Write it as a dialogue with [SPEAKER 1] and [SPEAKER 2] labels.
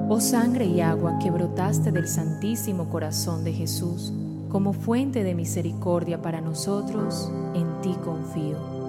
[SPEAKER 1] Oh sangre y agua que brotaste del Santísimo Corazón de Jesús, como fuente de misericordia para nosotros, en ti confío.